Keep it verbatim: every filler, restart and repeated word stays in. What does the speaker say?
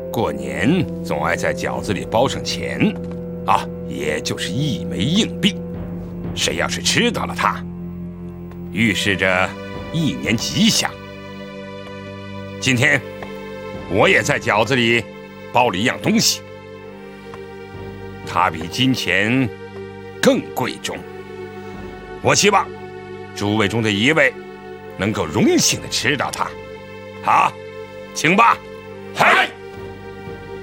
过年总爱在饺子里包上钱，啊，也就是一枚硬币。谁要是吃到了它，预示着一年吉祥。今天我也在饺子里包了一样东西，它比金钱更贵重。我希望诸位中的一位能够荣幸地吃到它。好，请吧。嗨。